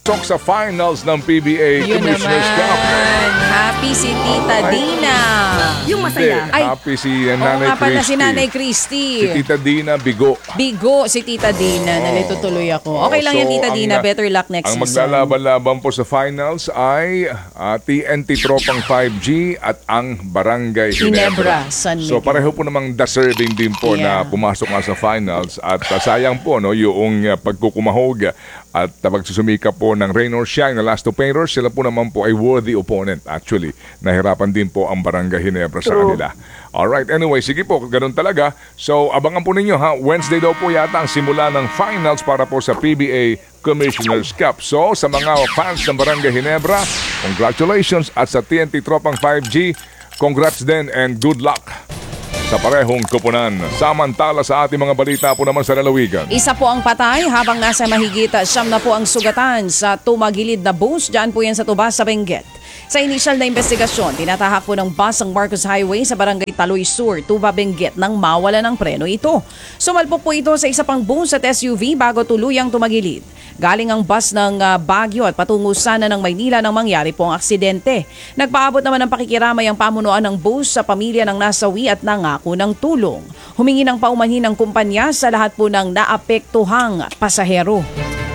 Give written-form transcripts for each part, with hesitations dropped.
Sa finals ng PBA Yun Commissioner's naman. Cup. Happy si Tita Dina. Yung masaya. Hindi, happy si Nanay nga pala Christy. si Nanay Christy. Si Tita Dina, bigo. Bigo si Tita Dina. Nalito tuloy ako. Okay lang yan, Tita Dina. Better luck next Ang season. maglalaban-laban po sa finals ay TNT Tropang 5G at ang Barangay Ginebra. San So Miguel. pareho po namang deserving din po na pumasok nga sa finals at sayang po no yung pagkukumahog at pagsusumika po ng rain or shine na last two painters, sila po naman po ay worthy opponent actually. Nahirapan din po ang Barangay Ginebra sa kanila. Alright, anyway, sige po, ganun talaga. So abangan po ninyo ha, Wednesday daw po yata ang simula ng finals para po sa PBA Commissioner's Cup. So sa mga fans ng Barangay Ginebra, congratulations at sa TNT Tropang 5G, congrats din and good luck sa parehong koponan. Samantala sa ating mga balita po naman sa lalawigan. Isa po ang patay habang nasa mahigit siyam na po ang sugatan sa tumagilid na bus. Diyan po yan sa Tubas sa Benguet. Sa inisyal na investigasyon, tinatahak po ng bus ang Marcos Highway sa Barangay Taloy Sur, Tuba, Benguet nang mawala ng preno ito. Sumalpok po ito sa isa pang bus at SUV bago tuluyang tumagilid. Galing ang bus ng Baguio at patungo sana ng Maynila nang mangyari po ang aksidente. Nagpaabot naman ng pakikiramay ang pamunuan ng bus sa pamilya ng nasawi at nangako ng tulong. Humingi ng paumanhin ng kumpanya sa lahat po ng naapektuhang pasahero.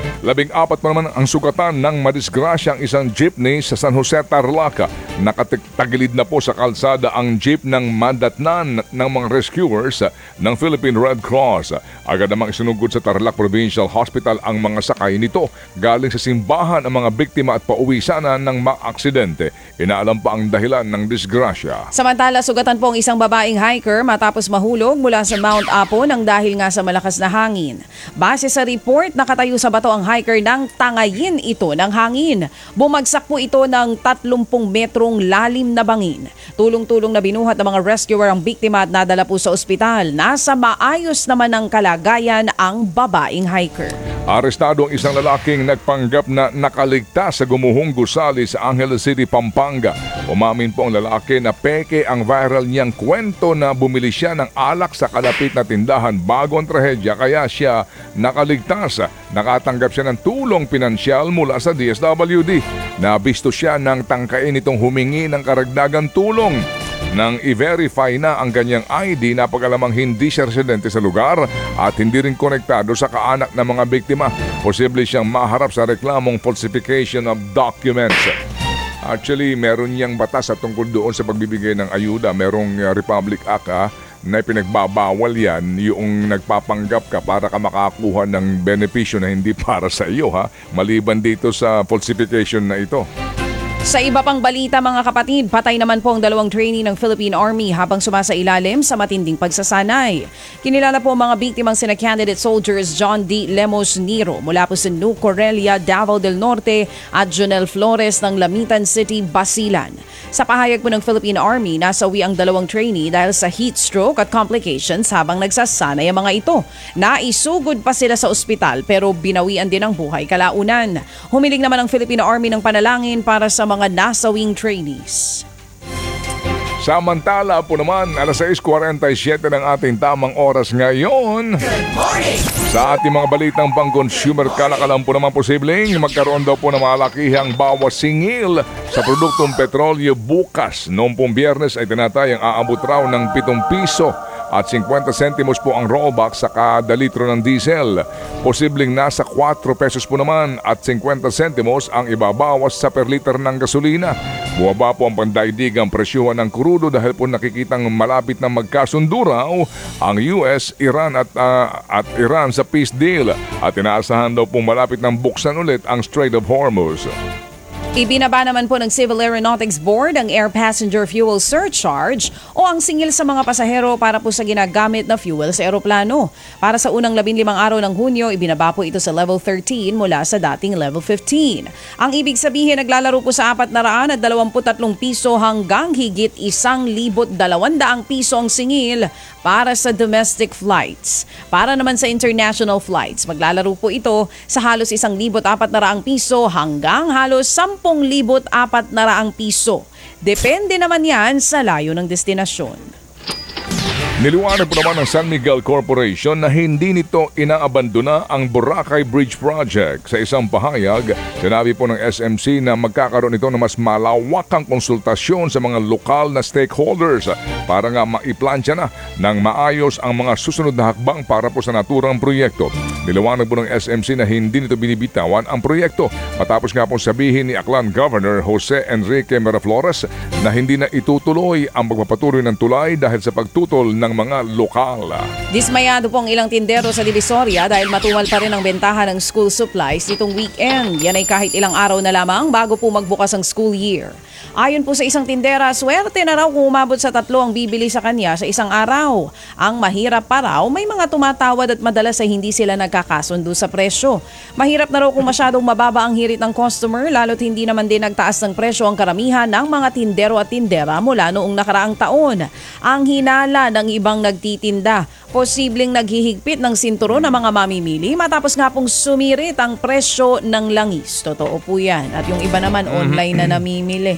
14 pa naman ang sugatan ng madisgrasyang isang jeepney sa San Jose, Tarlac. Nakatagilid na po sa kalsada ang jeep ng mandatnan ng mga rescuers ng Philippine Red Cross. Agad namang isinugod sa Tarlac Provincial Hospital ang mga sakay nito. Galing sa simbahan ang mga biktima at pauwi sana ng maaksidente. Inaalam pa ang dahilan ng disgrasya. Samantala, sugatan po ang isang babaeng hiker matapos mahulog mula sa Mount Apo nang dahil nga sa malakas na hangin. Base sa report, nakatayo sa bato ang hiker nang tangayin ito ng hangin. Bumagsak po ito ng 30 metrong lalim na bangin. Tulong-tulong na binuhat ng mga rescuer ang biktima at nadala po sa ospital. Nasa maayos naman ng kalagayan ang babaeng hiker. Arestado ang isang lalaking nagpanggap na nakaligtas sa gumuhong gusali sa Angeles City, Pampanga. Umamin po ang lalaki na peke ang viral niyang kwento na bumili siya ng alak sa kalapit na tindahan bago ang trahedya kaya siya nakaligtas. Nakatanggap siya ng tulong pinansyal mula sa DSWD. Nabisto siya ng tangkain itong humingi ng karagdagang tulong. Nang i-verify na ang kanyang ID, napag-alamang hindi siya residente sa lugar at hindi rin konektado sa kaanak ng mga biktima. Posible siyang maharap sa reklamong falsification of documents. Actually, meron niyang batas at tungkol doon sa pagbibigay ng ayuda. Merong Republic Act na pinagbabawal yan yung nagpapanggap ka para ka makakuha ng benepisyo na hindi para sa iyo maliban dito sa falsification na ito. Sa iba pang balita mga kapatid, patay naman po ang 2 trainee ng Philippine Army habang sumasailalim sa matinding pagsasanay. Kinilala po ang mga biktimang sina candidate soldiers John D. Lemos Niro mula po sa New Corelia, Davao del Norte at Jonel Flores ng Lamitan City, Basilan. Sa pahayag po ng Philippine Army, nasawi ang 2 trainee dahil sa heat stroke at complications habang nagsasanay ang mga ito. Naisugod pa sila sa ospital pero binawian din ang buhay kalaunan. Humiling naman ang Philippine Army ng panalangin para sa mga nasawing trainees. Samantala po naman, alas 6:47 ng ating tamang oras ngayon. Sa ating mga balitang pang-consumer, kalakalan po naman posibleng magkaroon daw po ng malakihang bawas singil sa produktong petrolyo bukas. Noong pong Biyernes ay tinatayang aabot raw ng 7 piso at 50 sentimos po ang rollback sa kada litro ng diesel. Posibleng nasa 4 pesos po naman at 50 sentimos ang ibabawas sa per liter ng gasolina. Buwaba po ang pandaigdigang presyuhan ng krudo dahil po nakikitang malapit na magkasundo raw ang US, Iran at Iran sa peace deal at inaasahan daw pong malapit ng buksan ulit ang Strait of Hormuz. Ibinaba naman po ng Civil Aeronautics Board ang Air Passenger Fuel Surcharge o ang singil sa mga pasahero para po sa ginagamit na fuel sa eroplano. Para sa unang 15 araw ng Hunyo, ibinaba po ito sa level 13 mula sa dating level 15. Ang ibig sabihin, naglalaro po sa 423 piso hanggang higit 1,200 piso ang singil para sa domestic flights. Para naman sa international flights, maglalaro po ito sa halos 1,400 piso hanggang halos 10,400 piso. Depende naman yan sa layo ng destinasyon. Niliwanag po naman ng San Miguel Corporation na hindi nito inaabandona ang Boracay Bridge Project. Sa isang pahayag, sinabi po ng SMC na magkakaroon ito ng mas malawakang konsultasyon sa mga lokal na stakeholders para nga maiplansya na ng maayos ang mga susunod na hakbang para po sa naturang proyekto. Niliwanag po ng SMC na hindi nito binibitawan ang proyekto matapos nga po sabihin ni Aklan Governor Jose Enrique Miraflores na hindi na itutuloy ang pagpapatuloy ng tulay dahil sa pagtutol ng mga lokal. Dismayado po ang ilang tindero sa Divisoria dahil matumal pa rin ang bentahan ng school supplies nitong weekend. Yan ay kahit ilang araw na lamang bago po magbukas ang school year. Ayon po sa isang tindera, swerte na raw kung umabot sa 3 ang bibili sa kanya sa isang araw. Ang mahirap pa raw, may mga tumatawad at madalas ay hindi sila nagkakasundo sa presyo. Mahirap na raw kung masyadong mababa ang hirit ng customer lalo't hindi naman din nagtaas ng presyo ang karamihan ng mga tindero at tindera mula noong nakaraang taon. Ang hinala ng ibang nagtitinda, posibleng naghihigpit ng sinturon ng mga mamimili matapos nga pong sumirit ang presyo ng langis. Totoo po yan. At yung iba naman online na namimili.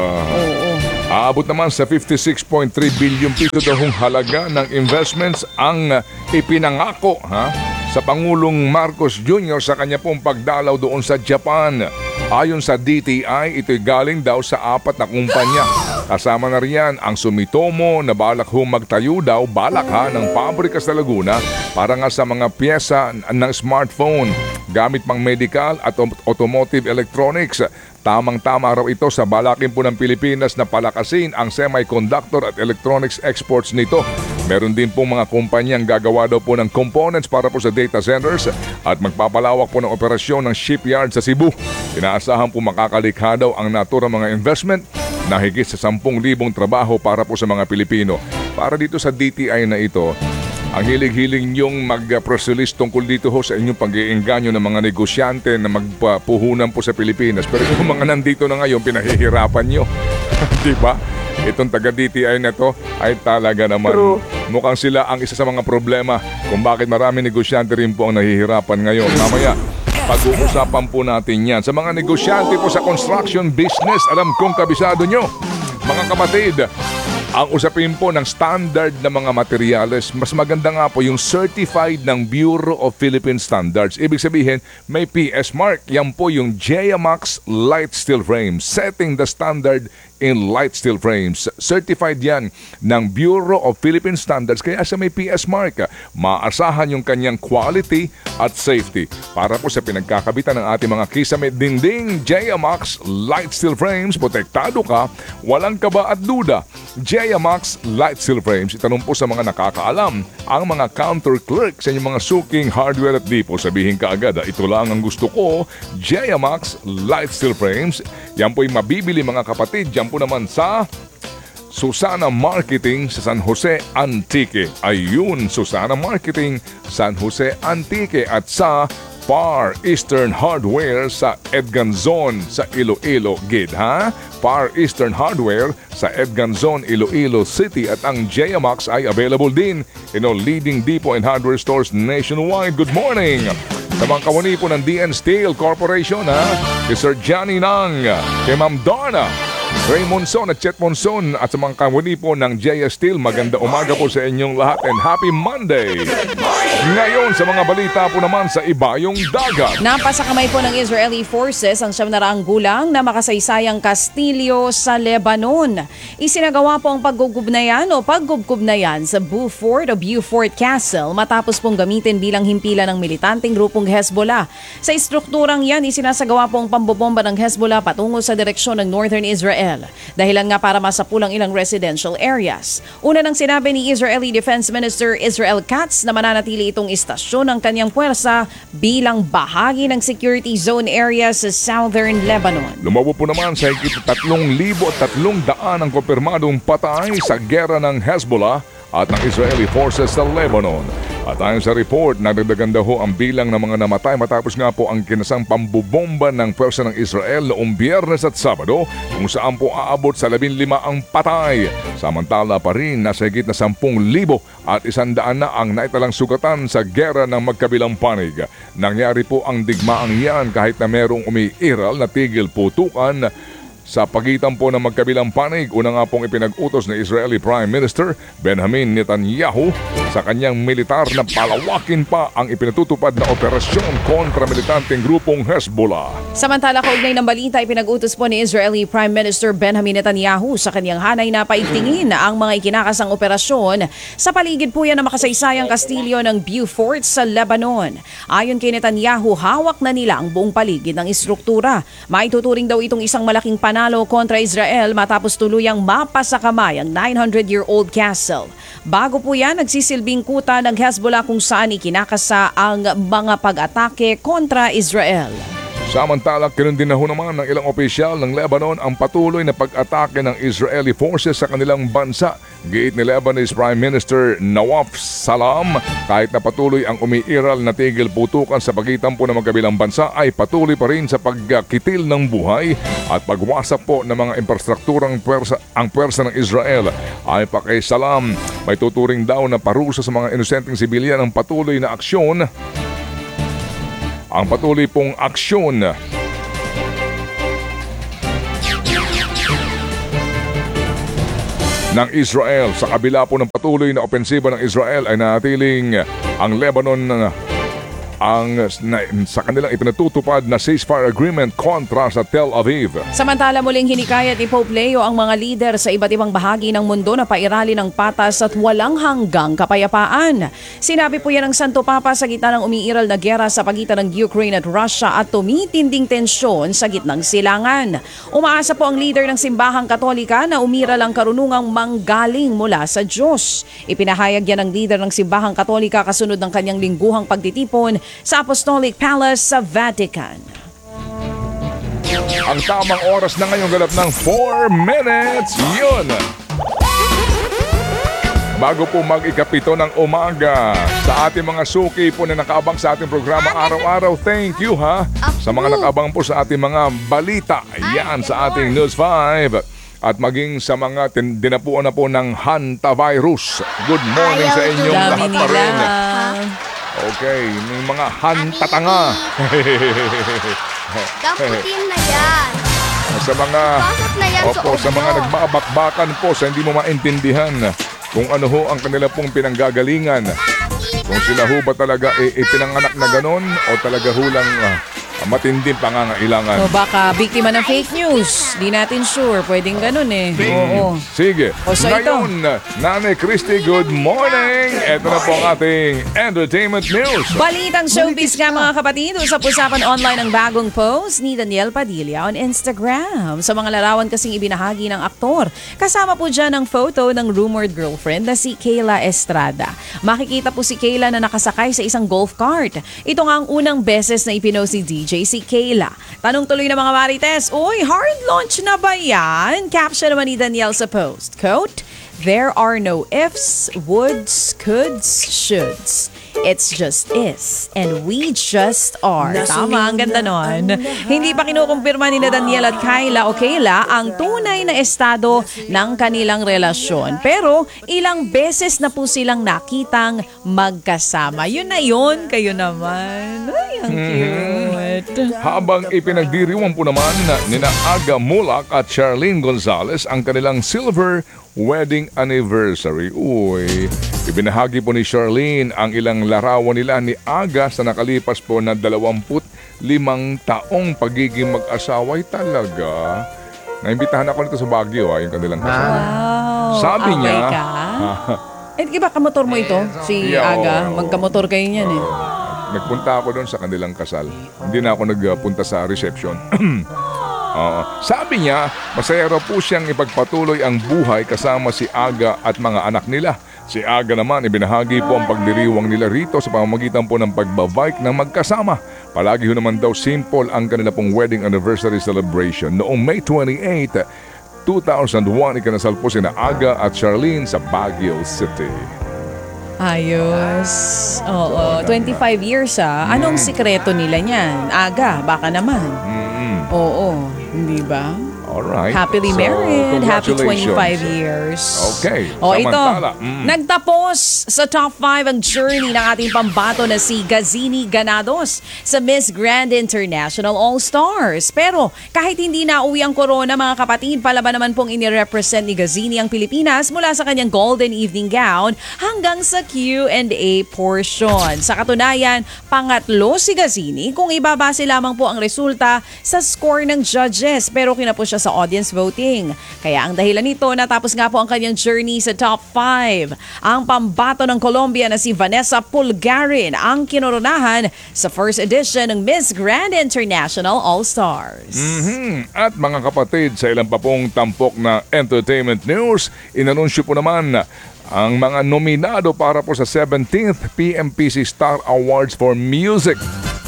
Oo. Aabot naman sa 56.3 billion piso daw hong halaga ng investments ang ipinangako sa Pangulong Marcos Jr. sa kanya pong pagdalaw doon sa Japan. Ayon sa DTI, ito'y galing daw sa 4 na kumpanya. Kasama na riyan ang Sumitomo na balak magtayo daw ng pabrika sa Laguna para nga sa mga pyesa ng smartphone, gamit pang medical at automotive electronics. Tamang-tama raw ito sa balakin po ng Pilipinas na palakasin ang semiconductor at electronics exports nito. Meron din pong mga kumpanyang gagawa daw po ng components para po sa data centers at magpapalawak po ng operasyon ng shipyard sa Cebu. Inaasahan po makakalikha daw ang naturang mga investment na higit sa 10,000 trabaho para po sa mga Pilipino. Para dito sa DTI na ito, ang hilig-hiling niyong mag-press tungkol dito sa inyong pag-iengganyo ng mga negosyante na magpapuhunan po sa Pilipinas. Pero yung mga nandito na ngayon, pinahihirapan nyo. Diba? Itong taga-DTI na to ay talaga naman mukhang sila ang isa sa mga problema kung bakit marami negosyante rin po ang nahihirapan ngayon. Mamaya, pag-uusapan po natin yan. Sa mga negosyante po sa construction business, alam kong kabisado nyo. Mga kapatid, ang usapin po ng standard na mga materyales, mas maganda nga po yung certified ng Bureau of Philippine Standards. Ibig sabihin, may PS mark. Yan po yung Jayamax Light Steel Frame, setting the standard in light steel frames. Certified yan ng Bureau of Philippine Standards, kaya siya may PS mark. Maasahan yung kanyang quality at safety. Para po sa pinagkakabitan ng ating mga kisame dingding, Jayamax Light Steel Frames, protektado ka, walang kaba at duda. Jayamax Light Steel Frames, itanong po sa mga nakakaalam, ang mga counter clerk sa inyong mga suking hardware at depot. Sabihin ka agad, ito lang ang gusto ko, Jayamax Light Steel Frames. Yan po'y mabibili mga kapatid, yan po naman sa Susana Marketing sa San Jose Antique. Ayun, Susana Marketing, San Jose Antique, at sa Far Eastern Hardware sa Edganzon sa Iloilo Gid, Far Eastern Hardware sa Edganzon, Iloilo City, at ang Jayamax ay available din in all leading depot and hardware stores nationwide. Good morning sa mga kawani po ng DN Steel Corporation, kay Sir Johnny Nang, kay Ma'am Donna, Ray Monson at Chet Monson, at sa mga kawani po ng Jaya Steel, maganda umaga po sa inyong lahat and happy Monday! Ngayon sa mga balita po naman sa ibayong dagat. Napasakamay po ng Israeli forces ang 700 gulang na makasaysayang kastilyo sa Lebanon. Isinagawa po ang paggugubnayan sa Beaufort Castle matapos pong gamitin bilang himpilan ng militanteng grupong Hezbollah. Sa istrukturang yan, isinasagawa po ang pambobomba ng Hezbollah patungo sa direksyon ng Northern Israel. Dahilan nga para masapulang ilang residential areas. Una nang sinabi ni Israeli Defense Minister Israel Katz na mananatili itong istasyon ng kanyang puwersa bilang bahagi ng security zone area sa southern Lebanon. Lumabo po naman sa higit 3,300 ang kumpirmadong patay sa gera ng Hezbollah at ng Israeli forces sa Lebanon. At ayon sa report, nagdagdagan daw ang bilang ng mga namatay matapos nga po ang kinasang pambubomba ng pwersa ng Israel noong Biyernes at Sabado, kung saan po aabot sa 15 ang patay. Samantala pa rin, nasa higit na 10,000 at 100 na ang naitalang sugatan sa gera ng magkabilang panig. Nangyari po ang digmaang yan kahit na merong umiiral na tigil putukan sa pagitan po ng magkabilang panig. Una nga pong ipinag-utos ni Israeli Prime Minister Benjamin Netanyahu sa kanyang militar na palawakin pa ang ipinatutupad na operasyon kontra militanteng grupong Hezbollah. Samantala, kaugnay ng balita, ipinag-utos po ni Israeli Prime Minister Benjamin Netanyahu sa kanyang hanay na paigtingin ang mga ikinakasang operasyon sa paligid po yan ng makasaysayang kastilyo ng Beaufort sa Lebanon. Ayon kay Netanyahu, hawak na nila ang buong paligid ng istruktura. Maituturing daw itong isang malaking panalo kontra Israel matapos tuluyang mapasakamay ang 900-year-old castle. Bago po yan, nagsisilbing kuta ng Hezbollah kung saan ikinakasa ang mga pag-atake kontra Israel. Samantala, kinundin na ho naman ng ilang opisyal ng Lebanon ang patuloy na pag-atake ng Israeli forces sa kanilang bansa. Giit ni Lebanese Prime Minister Nawaf Salam, kahit na patuloy ang umiiral na tigil putukan sa pagitan po ng magkabilang bansa, ay patuloy pa rin sa pagkitil ng buhay at pagwasak po ng mga infrastrukturang pwersa ng Israel. Ay pa kay Salam, may tuturing daw na parusa sa mga inosenteng sibilyan ang patuloy na aksyon. Ang patuloy pong aksyon ng Israel sa kabila po ng patuloy na opensiba ng Israel ay natiling ang Lebanon sa kanilang ipinatutupad na ceasefire agreement kontra sa Tel Aviv. Samantala, muling hinikayat ni Pope Leo ang mga lider sa iba't ibang bahagi ng mundo na pairali ng patas at walang hanggang kapayapaan. Sinabi po yan ng Santo Papa sa gitna ng umiiral na gera sa pagitan ng Ukraine at Russia at tumitinding tensyon sa gitnang silangan. Umaasa po ang leader ng simbahang Katolika na umiral ang karunungang manggaling mula sa Diyos. Ipinahayag yan ng leader ng simbahang Katolika kasunod ng kanyang lingguhang pagtitipon sa Apostolic Palace sa Vatican. Ang tamang oras na ngayong ganap ng 4 minutes. Yun! Bago po mag-ikapito ng umaga, sa ating mga suki po na nakaabang sa ating programa araw-araw, thank you ha! Sa mga nakaabang po sa ating mga balita, yan sa ating News 5. At maging sa mga dinapuan na po ng hantavirus. Good morning sa inyong lahat pa rin. Okay, may mga hantatanga. Damputin na yan. Sa mga Bakit na yan sa sa mga ulo? nagbabakbakan po sa hindi mo maintindihan kung ano ho ang kanila pong pinanggagalingan. Kung sila ho ba talaga ipinanganak na ganon o talaga hulang matinding pangangailangan. O baka biktima ng fake news. Di natin sure. Pwedeng ganun eh. Oo. Sige. O, so Ngayon, Nanay Christy, good morning. Ito na po ang ating entertainment news. Balitang showbiz nga mga kapatid. Usap-usapan online ang bagong post ni Daniel Padilla on Instagram. Sa mga larawan kasing ibinahagi ng aktor. Kasama po dyan ang photo ng rumored girlfriend na si Kayla Estrada. Makikita po si Kayla na nakasakay sa isang golf cart. Ito nga ang unang beses na ipinost ni DJ si Kayla. Tanong tuloy ng mga marites, uy, hard launch na ba yan? Caption naman ni Daniel sa post. Quote, there are no ifs, woulds, coulds, shoulds. It's just is. And we just are. Tama, ang ganda nun. Hindi pa kinukumpirma ni Daniel at Kayla o Kayla ang tunay na estado ng kanilang relasyon. Pero ilang beses na po silang nakitang magkasama. Yun na yun, kayo naman. Ay, ang cute. Habang ipinagdiriwang po naman nina Aga Mulak at Charlene Gonzalez ang kanilang silver wedding anniversary. Uy, ibinahagi po ni Charlene ang ilang larawan nila ni Aga sa nakalipas po na 25 taong pagiging mag-asaway talaga. Naimbitahan ako nito sa Baguio, yung kanilang kasal. Wow. Sabi niya, away ka? Iba kamotor mo ito? Si Yeah, Aga. oo. Magkamotor kayo niyan eh. nagpunta ako doon sa kanilang kasal. Hindi na ako nagpunta sa reception. Sabi niya, masaya raw po siyang ipagpatuloy ang buhay kasama si Aga at mga anak nila. Si Aga naman, ibinahagi po ang pagdiriwang nila rito sa pamamagitan po ng pagbabike na magkasama. Palagi ho naman daw simple ang kanila pong wedding anniversary celebration. Noong May 28, 2001, ikinasal po sina Aga at Charlene sa Baguio City. Ayos. Oo, 25 years Anong sikreto nila niyan? Aga, baka naman. Oo, hindi ba? Alright. Happily So, married. Happy congratulations. 25 years. Okay. O ito, Samantala, nagtapos sa top 5 ang journey ng ating pambato na si Gazini Ganados sa Miss Grand International All-Stars. Pero kahit hindi nauwi ang corona, mga kapatid, palaban naman pong inirepresent ni Gazini ang Pilipinas mula sa kanyang golden evening gown hanggang sa Q&A portion. Sa katunayan, pangatlo si Gazini kung ibabase lamang po ang resulta sa score ng judges, pero kinapos siya sa audience voting. Kaya ang dahilan nito, natapos nga po ang kanyang journey sa top 5. Ang pambato ng Colombia na si Vanessa Pulgarin ang kinoronahan sa first edition ng Miss Grand International All-Stars. At mga kapatid, sa ilang pa pong tampok na entertainment news, inanunsyo po naman ang mga nominado para po sa 17th PMPC Star Awards for Music.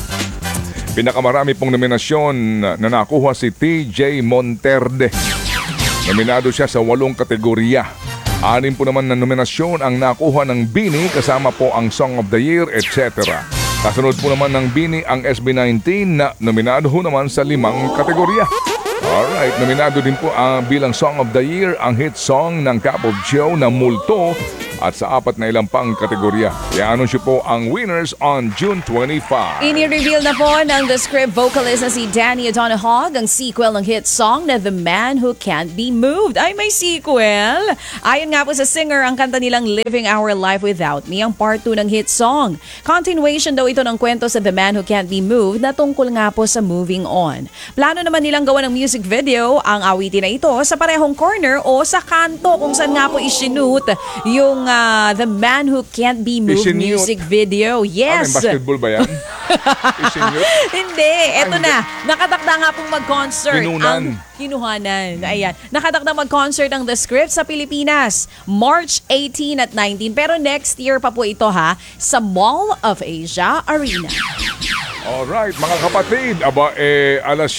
Pinakamarami pong nominasyon na nakuha si TJ Monterde. Nominado siya sa 8 kategorya. 6 po naman na nominasyon ang nakuha ng Bini, kasama po ang Song of the Year, etc. Kasunod po naman ng Bini ang SB19 na nominado ho naman sa 5 kategorya. Alright, nominado din po bilang Song of the Year ang hit song ng Cup of Joe na Multo at sa 4 na ilang pang kategorya. I-anunsyo po ang winners on June 25. Ini-reveal na po ng The Script vocalist na si Danny O'Donohue ang sequel ng hit song na The Man Who Can't Be Moved. Ay, may sequel! Ayon nga po sa singer, ang kanta nilang Living Our Life Without Me ang part 2 ng hit song. Continuation daw ito ng kwento sa The Man Who Can't Be Moved na tungkol nga po sa moving on. Plano naman nilang gawa ng music video ang awitin na ito sa parehong corner o sa kanto kung saan nga po isinute yung The Man Who Can't Be Moved Isinute? music video. Yes! Basketball ba yan? Isinute? Hindi, eto na. Nakatakda nga pong mag-concert. Kinunan. Kinuhanan. Ayan. Nakatakda mag-concert ang The Script sa Pilipinas. March 18 at 19. Pero next year pa po ito sa Mall of Asia Arena. Alright, mga kapatid, alas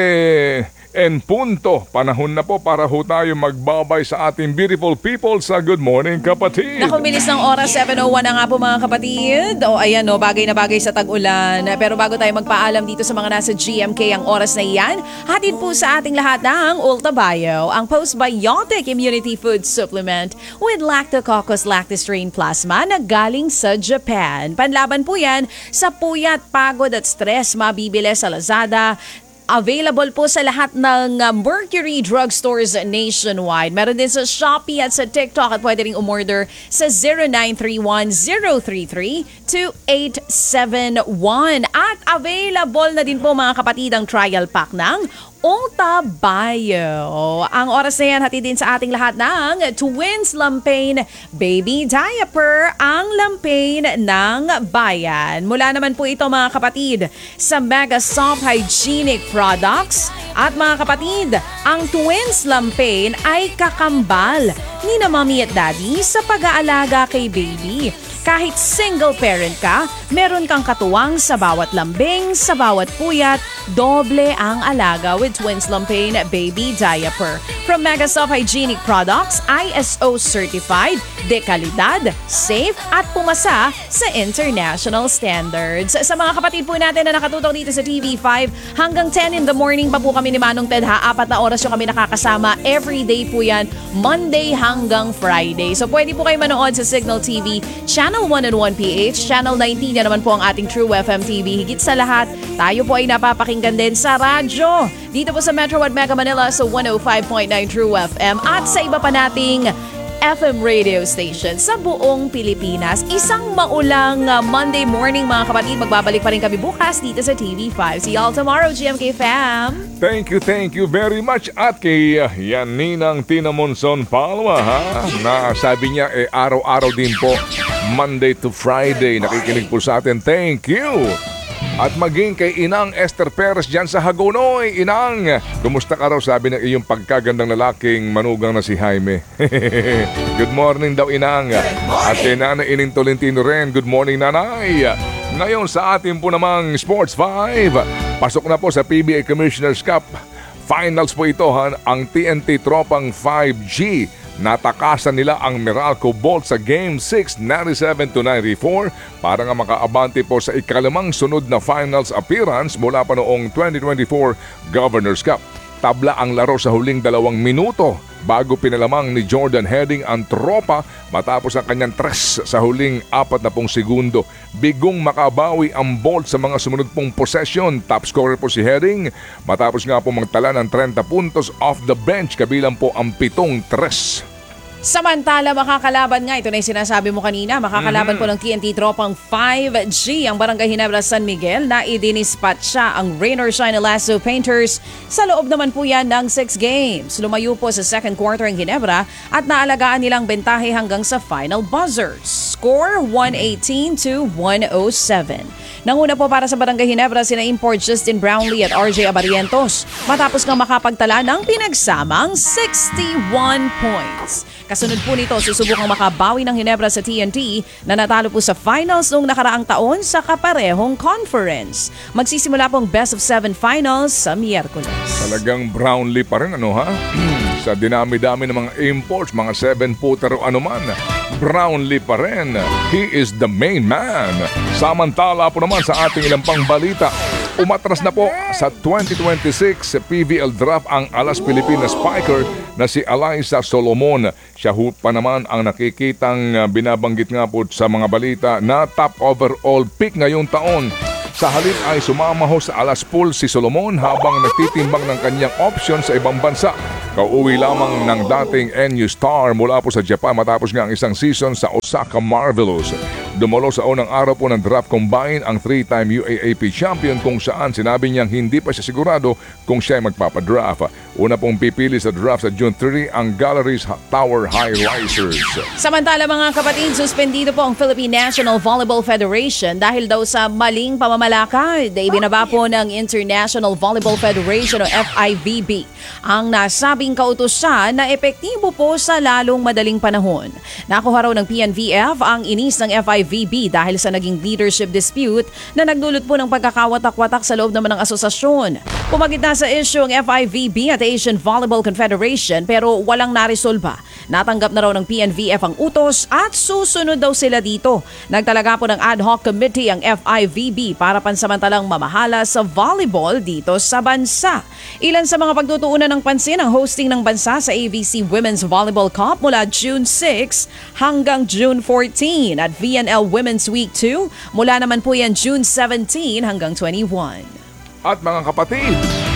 7 en punto. Panahon na po para ho tayo magbabay sa ating beautiful people sa Good Morning Kapatid. Naku, bilis ng oras, 7:01 na nga po mga kapatid. O ayan o, bagay na bagay sa tag-ulan. Pero bago tayo magpaalam dito sa mga nasa GMK ang oras na iyan, hatid po sa ating lahat ng Ulta Bio, ang postbiotic immunity food supplement with Lactococcus lactostrain plasma na galing sa Japan. Panlaban po yan sa puyat, pagod at stress. Mabibili sa Lazada. Available po sa lahat ng Mercury drugstores nationwide. Meron din sa Shopee at sa TikTok at pwede rin umorder sa 0931-033-2871. At available na din po mga kapatid ang trial pack ng Ulta Bio. Ang oras na yan, hatid din sa ating lahat ng Twins Lampain Baby Diaper, ang lampain ng bayan. Mula naman po ito mga kapatid sa Mega Soft Hygienic Products. At mga kapatid, ang Twins Lampain ay kakambal ni na mommy at daddy sa pag-aalaga kay baby. Kahit single parent ka, meron kang katuwang sa bawat lambing, sa bawat puyat, doble ang alaga with Twins Lampain Baby Diaper. From Megasoft Hygienic Products, ISO certified, de kalidad, safe at pumasa sa international standards. Sa mga kapatid po natin na nakatutok dito sa TV5, hanggang 10 in the morning pa po kami ni Manong Ted 4 na oras yung kami nakakasama. Everyday po yan, Monday hanggang Friday. So pwede po kayo manood sa Signal TV, Channel 101 PH, Channel 19 na naman po ang ating True FM TV. Higit sa lahat, tayo po ay napapakinggan din sa radyo. Dito po sa Metro at Mega Manila sa 105.9 True FM at sa iba pa nating FM radio station sa buong Pilipinas. Isang maulang Monday morning mga kapatid. Magbabalik pa rin kami bukas dito sa TV5. See y'all tomorrow, GMK fam! Thank you very much. At kay yan Ninang Tina Monson Palma na sabi niya araw-araw din po, Monday to Friday, nakikinig po sa atin. Thank you! At maging kay Inang Esther Perez dyan sa Hagonoy. Inang, kumusta ka raw, sabi ng iyong pagkagandang lalaking manugang na si Jaime. Good morning daw, Inang. At kay Nanay Ining Tolentino rin, good morning, Nanay. Ngayon sa atin po namang Sports 5, pasok na po sa PBA Commissioner's Cup. Finals po ito, ang TNT Tropang 5G. Natakasan nila ang Meralco Bolt sa Game 6, 97-94 para nga makaabante po sa ikalimang sunod na finals appearance mula pa noong 2024 Governor's Cup. tabla ang laro sa huling 2 minuto bago pinalamang ni Jordan Heading ang tropa matapos ang kanyang tres sa huling 40 segundo. Bigong makabawi ang Bolt sa mga sumunod pong possession. Top scorer po si Heading matapos nga po magtala ng 30 puntos off the bench kabilang po ang 7 tres. Samantala, makakalaban nga, ito na yung sinasabi mo kanina, makakalaban po ng TNT tropang 5G ang Barangay Ginebra San Miguel na idinispatcha ang Rain or Shine Lasso Painters sa loob naman po yan ng 6 games. Lumayo po sa second quarter ang Ginebra at naalagaan nilang bentahe hanggang sa final buzzers. Score 118-107. Nanguna po para sa Barangay Ginebra sina import Justin Brownlee at RJ Abarientos matapos nga makapagtala ng pinagsamang 61 points. Kasunod po nito, susubukang makabawi ng Ginebra sa TNT na natalo po sa finals noong nakaraang taon sa kaparehong conference. Magsisimula pong best of 7 finals sa Miyerkules. Talagang Brownlee pa rin ano ha? Sa dinami-dami ng mga imports, mga 7-footer o anuman, Brownlee pa rin. He is the main man. Samantala po naman sa ating ilang pang balita, umatras na po sa 2026 PVL draft ang Alas Pilipinas Spiker na si Eliza Solomon. Siya pa naman ang nakikitang binabanggit nga po sa mga balita na top overall pick ngayong taon. Sa halip ay sumama ho sa Alas Pool si Solomon habang nagtitimbang ng kanyang option sa ibang bansa. Kauwi lamang ng dating NU star mula po sa Japan matapos nga ang isang season sa Osaka Marvelous. Dumalo sa unang araw po ng draft combine ang 3-time UAAP champion kung saan sinabi niyang hindi pa siya sigurado kung siya ay magpapadraft. Una pong pipili sa draft sa June 3 ang Galleries Tower High Risers. Samantala mga kapatid, suspendido po ang Philippine National Volleyball Federation dahil daw sa maling pamamalakad. Ibinaba po ng International Volleyball Federation o FIVB ang nasabing kautusan na epektibo po sa lalong madaling panahon. Nakuha raw ng PNVF ang inis ng FIVB dahil sa naging leadership dispute na nagdulot po ng pagkakawatak-watak sa loob naman ng asosasyon. Pumagit na sa issue ang FIVB at Asian Volleyball Confederation pero walang naresolba. Natanggap na raw ng PNVF ang utos at susunod daw sila dito. Nagtalaga po ng ad hoc committee ang FIVB para pansamantalang mamahala sa volleyball dito sa bansa. Ilan sa mga pagtutuunan ng pansin ang hosting ng bansa sa AVC Women's Volleyball Cup mula June 6 hanggang June 14 at VNL Women's Week 2 mula naman po yan June 17 hanggang 21. At mga kapatid,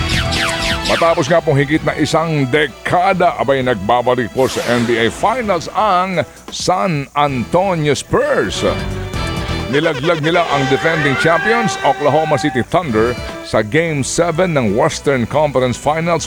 matapos nga pong higit na isang dekada abay nagbabalik po sa NBA Finals ang San Antonio Spurs. Nilaglag nila ang defending champions Oklahoma City Thunder sa Game 7 ng Western Conference Finals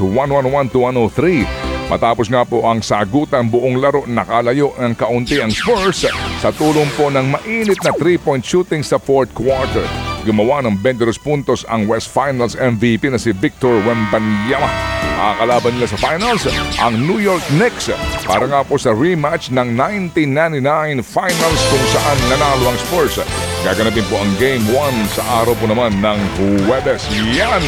111-103. Matapos nga po ang sagutan buong laro, nakalayo ng kaunti ang Spurs sa tulong po ng mainit na 3-point shooting sa fourth quarter. Gumawa ng 22 puntos ang West Finals MVP na si Victor Wembanyama. Makakalaban nila sa finals ang New York Knicks para nga po sa rematch ng 1999 Finals kung saan nanalo ang Spurs. Gaganapin po ang Game 1 sa araw po naman ng Huwebes. Yan,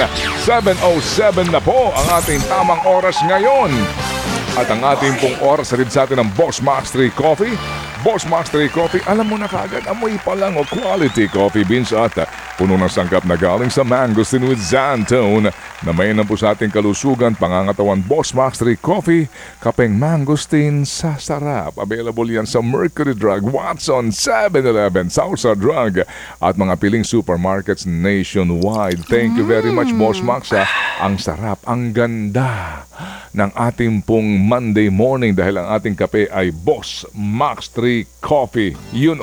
7:07 na po ang ating tamang oras ngayon. At ang ating pong oras rin sa atin ng Boss Max 3 Coffee. Boss Max 3 Coffee, alam mo na kagad, amoy pa lang o quality coffee beans at puno ng sangkap na galing sa mangosteen with xantone na may na po sa ating kalusugan, pangangatawan. Boss Max 3 Coffee, kapeng mangosteen sa sarap. Available yan sa Mercury Drug, Watson, 7-Eleven, Southside Drug at mga piling supermarkets nationwide. Thank you very much, Boss Max. Ang sarap, ang ganda ng ating pong Monday morning dahil ang ating kape ay Boss Max 3 Coffee. Yun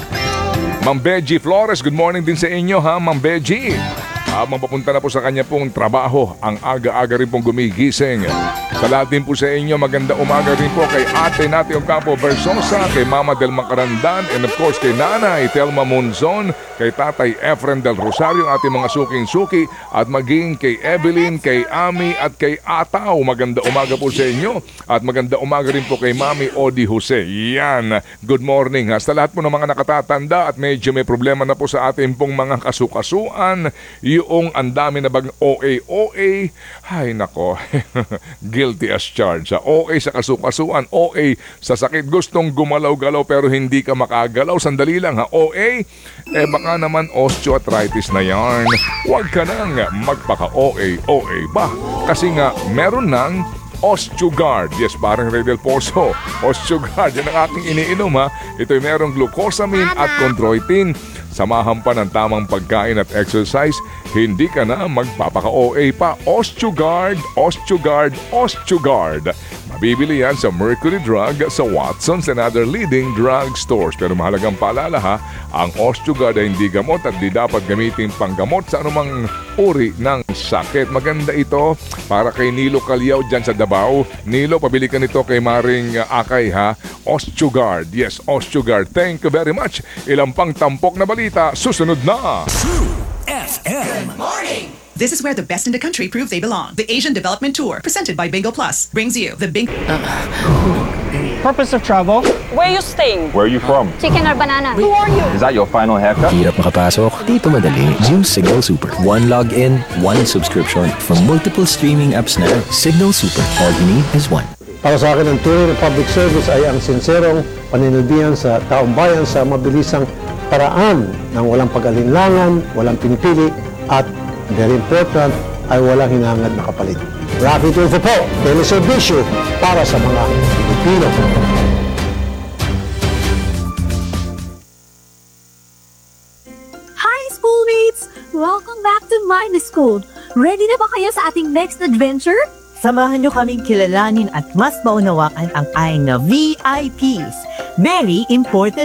Ma'am Beji Flores, good morning din sa inyo ha, Ma'am Beji. Habang papunta na po sa kanya pong trabaho, ang aga-aga rin pong gumigising. Sa lahat din po sa inyo, maganda umaga rin po kay Ate Nati Ocampo Versosa, kay Mama Del Macarandan, and of course kay Nanay Telma Monzon, kay Tatay Efren Del Rosario, ating mga suking-suki, at maging kay Evelyn, kay Ami, at kay Ataw. Maganda umaga po sa inyo. At maganda umaga rin po kay Mami Odi Jose. Yan, good morning ha. Sa lahat po ng mga nakatatanda at medyo may problema na po sa ating pong mga kasukasuan, yung ang dami na bang OA, ay nako, guilty as charged. OA sa kasukasuan, OA sa sakit, gustong gumalaw-galaw pero hindi ka makagalaw. Sandali lang ha, OA, baka naman osteoarthritis na yarn. Huwag ka nang magpaka-OA ba? Kasi nga, meron ng Osteogard. Yes, parang Ray Del Pozo. Osteogard, yan ang aking iniinom ha. Ito'y merong glucosamine at chondroitin. Samahan pa ng tamang pagkain at exercise, hindi ka na magpapaka-OA pa. Osteogard, Osteogard, Osteogard. Mabibili yan sa Mercury Drug, sa Watson's and other leading drug stores. Pero mahalagang paalala ha, ang Osteogard ay hindi gamot at di dapat gamitin panggamot sa anumang uri ng sakit. Maganda ito para kay Nilo Calyaw dyan sa Davao. Nilo, pabili ka nito kay Maring Akay ha. Osteogard. Yes, Osteogard. Thank you very much. Ilang pang tampok na balita. Susunod na. FM. Morning. This is where the best in the country prove they belong. The Asian Development Tour, presented by Bingo Plus, brings you the Bingo. Purpose of travel? Where you staying? Where are you from? Chicken or banana? Who are you? Is that your final haircut? Hirap makapasok, dito madali. Use Signal Super. One login, one subscription from multiple streaming apps na. Signal Super. All you need is one. Para sa akin, ang tunay na public service ay ang sinserong paninilbihan sa taong bayan sa mabilisang paraan ng walang pag-alinlangan, walang pinipili, at very important, ay walang hinangad na kapalit. Rapid Info po, teleservisyo para sa mga Pilipino. Hi, schoolmates! Welcome back to Mind School. Ready na ba kayo sa ating next adventure? Samahan nyo kaming kilalanin at mas maunawakan ang aing na VIPs. Very important